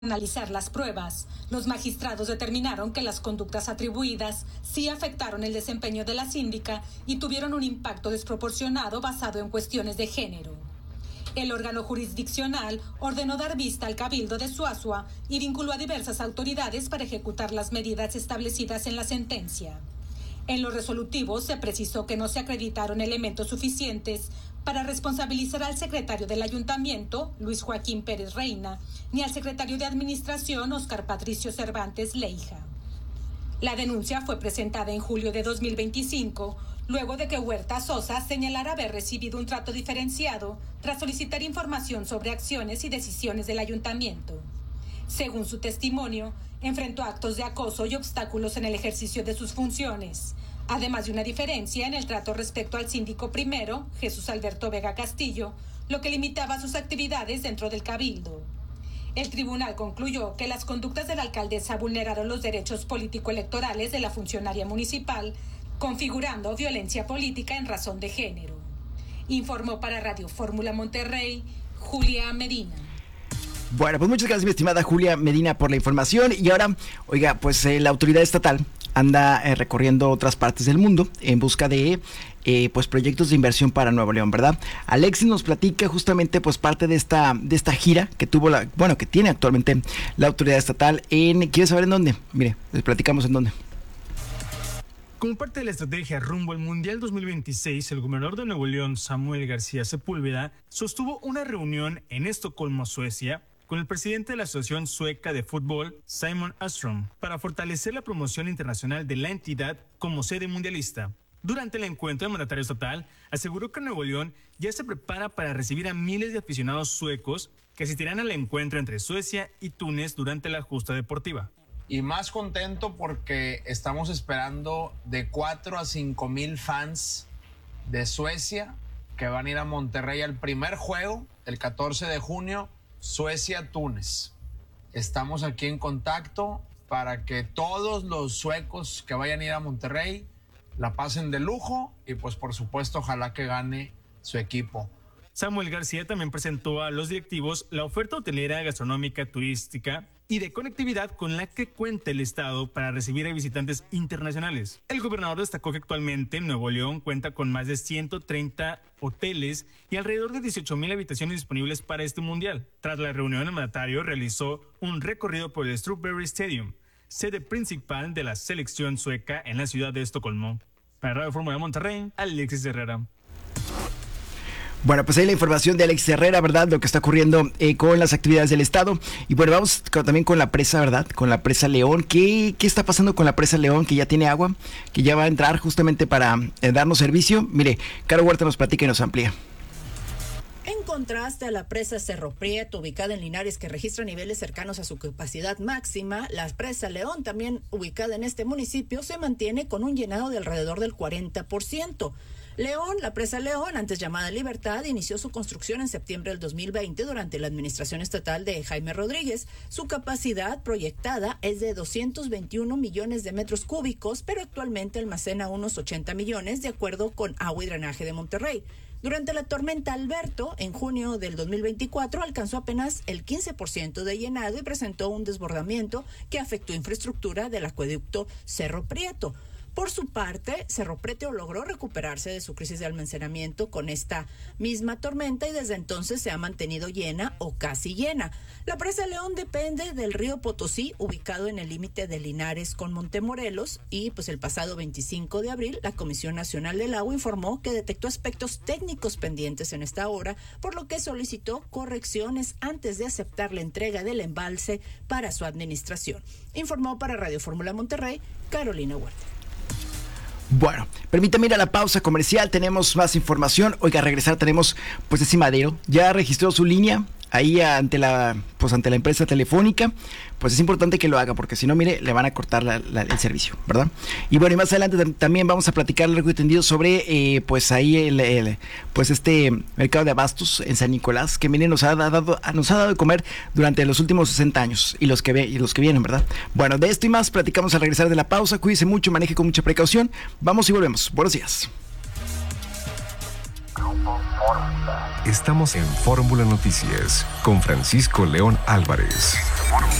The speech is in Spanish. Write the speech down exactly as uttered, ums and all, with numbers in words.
analizar las pruebas, los magistrados determinaron que las conductas atribuidas sí afectaron el desempeño de la síndica y tuvieron un impacto desproporcionado basado en cuestiones de género. El órgano jurisdiccional ordenó dar vista al Cabildo de Suazua y vinculó a diversas autoridades para ejecutar las medidas establecidas en la sentencia. En los resolutivos se precisó que no se acreditaron elementos suficientes para responsabilizar al secretario del Ayuntamiento, Luis Joaquín Pérez Reina, ni al secretario de Administración, Óscar Patricio Cervantes Leija. La denuncia fue presentada en julio de dos mil veinticinco, luego de que Huerta Sosa señalara haber recibido un trato diferenciado tras solicitar información sobre acciones y decisiones del Ayuntamiento. Según su testimonio, enfrentó actos de acoso y obstáculos en el ejercicio de sus funciones, además de una diferencia en el trato respecto al síndico primero, Jesús Alberto Vega Castillo, lo que limitaba sus actividades dentro del Cabildo. El tribunal concluyó que las conductas de la alcaldesa vulneraron los derechos político-electorales de la funcionaria municipal, configurando violencia política en razón de género. Informó para Radio Fórmula Monterrey, Julia Medina. Bueno, pues muchas gracias, mi estimada Julia Medina, por la información. Y ahora, oiga, pues eh, la autoridad estatal anda eh, recorriendo otras partes del mundo en busca de eh, pues proyectos de inversión para Nuevo León, ¿verdad? Alexis nos platica justamente pues parte de esta de esta gira que tuvo la, bueno, que tiene actualmente la autoridad estatal en, ¿quiere saber en dónde? Mire, les platicamos en dónde. Como parte de la estrategia rumbo al Mundial dos mil veintiséis, el gobernador de Nuevo León, Samuel García Sepúlveda, sostuvo una reunión en Estocolmo, Suecia, con el presidente de la Asociación Sueca de Fútbol, Simon Östrom, para fortalecer la promoción internacional de la entidad como sede mundialista. Durante el encuentro, el mandatario estatal aseguró que Nuevo León ya se prepara para recibir a miles de aficionados suecos que asistirán al encuentro entre Suecia y Túnez durante la justa deportiva. Y más contento porque estamos esperando de cuatro a cinco mil fans de Suecia que van a ir a Monterrey al primer juego, el catorce de junio, Suecia-Túnez. Estamos aquí en contacto para que todos los suecos que vayan a ir a Monterrey la pasen de lujo y pues por supuesto ojalá que gane su equipo. Samuel García también presentó a los directivos la oferta hotelera, gastronómica, turística y de conectividad con la que cuenta el Estado para recibir a visitantes internacionales. El gobernador destacó que actualmente Nuevo León cuenta con más de ciento treinta hoteles y alrededor de dieciocho mil habitaciones disponibles para este mundial. Tras la reunión, el mandatario realizó un recorrido por el Strawberry Stadium, sede principal de la selección sueca en la ciudad de Estocolmo. Para Radio Fórmula Monterrey, Alexis Herrera. Bueno, pues ahí la información de Alex Herrera, ¿verdad? Lo que está ocurriendo eh, con las actividades del Estado. Y bueno, vamos con, también con la presa, ¿verdad? Con la presa León. ¿Qué, ¿Qué está pasando con la presa León? Que ya tiene agua, que ya va a entrar justamente para eh, darnos servicio. Mire, Caro Huerta nos platica y nos amplía. En contraste a la presa Cerro Prieto, ubicada en Linares, que registra niveles cercanos a su capacidad máxima, la presa León, también ubicada en este municipio, se mantiene con un llenado de alrededor del cuarenta por ciento. León, la presa León, antes llamada Libertad, inició su construcción en septiembre del dos mil veinte durante la administración estatal de Jaime Rodríguez. Su capacidad proyectada es de doscientos veintiuno millones de metros cúbicos, pero actualmente almacena unos ochenta millones de acuerdo con Agua y Drenaje de Monterrey. Durante la tormenta Alberto, en junio del dos mil veinticuatro, alcanzó apenas el quince por ciento de llenado y presentó un desbordamiento que afectó infraestructura del acueducto Cerro Prieto. Por su parte, Cerro Prieto logró recuperarse de su crisis de almacenamiento con esta misma tormenta y desde entonces se ha mantenido llena o casi llena. La presa León depende del río Potosí, ubicado en el límite de Linares con Montemorelos, y pues el pasado veinticinco de abril la Comisión Nacional del Agua informó que detectó aspectos técnicos pendientes en esta obra, por lo que solicitó correcciones antes de aceptar la entrega del embalse para su administración. Informó para Radio Fórmula Monterrey, Carolina Huerta. Bueno, permítame ir a la pausa comercial, tenemos más información. Oiga, a regresar tenemos pues ese Madero, ya registró su línea ahí ante la pues ante la empresa telefónica. Pues es importante que lo haga porque si no, mire, le van a cortar la, la, el servicio, ¿verdad? Y bueno, y más adelante t- también vamos a platicar largo y tendido sobre eh, pues ahí el, el pues este mercado de abastos en San Nicolás, que mire, nos ha dado nos ha dado de comer durante los últimos sesenta años y los que ve, y los que vienen, ¿verdad? Bueno, de esto y más platicamos al regresar de la pausa. Cuídese mucho, maneje con mucha precaución. Vamos y volvemos. Buenos días. Estamos en Fórmula Noticias con Francisco León Álvarez.